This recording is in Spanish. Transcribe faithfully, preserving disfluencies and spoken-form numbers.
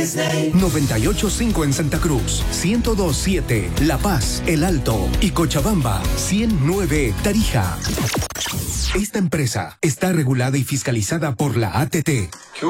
noventa y ocho punto cinco en Santa Cruz, ciento dos punto siete La Paz, El Alto y Cochabamba, ciento nueve Tarija. Esta empresa está regulada y fiscalizada por la A T T.